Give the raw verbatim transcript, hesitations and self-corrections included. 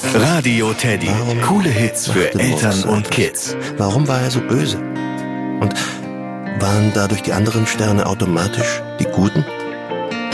Radio Teddy. Warum Coole Hits für machte Eltern Murks und etwas? Kids. Warum war er so böse? Und waren dadurch die anderen Sterne automatisch die Guten?